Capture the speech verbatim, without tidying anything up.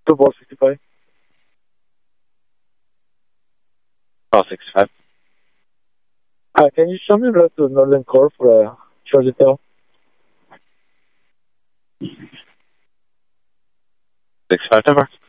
to ball sixty-five. Ball sixty-five. Uh, can you show me route to Northern Core for a short detail? sixty-five, Denver.